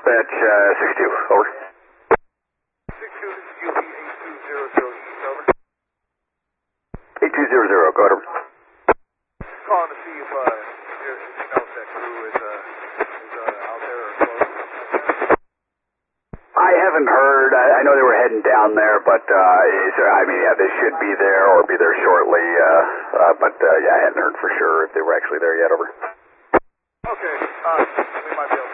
Dispatch 62, over. 62, this is UP 8200 East, over. 8200, go ahead, over. Just calling to see if you know if that crew is out there or close. I haven't heard. I know they were heading down there, but they should be there or be there shortly. I hadn't heard for sure if they were actually there yet, over. Okay, we might be able to